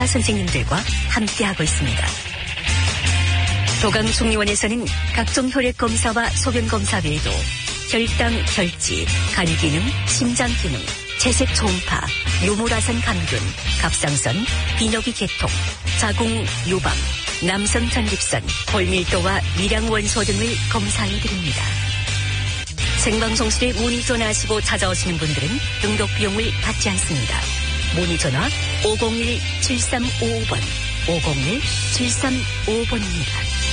선생님들과 함께하고 있습니다. 도강중의원에서는 각종 혈액 검사와 소변 검사 외에도 혈당, 혈지, 간 기능, 심장 기능, 채색 초음파, 요모라산 감균, 갑상선, 비뇨기 계통, 자궁 유방, 남성 전립선, 골밀도와 위량 원소 등을 검사해 드립니다. 생방송실에 문의 전화하시고 찾아오시는 분들은 등록 비용을 받지 않습니다. 문의 전화 501-7355번, 501-7355번입니다.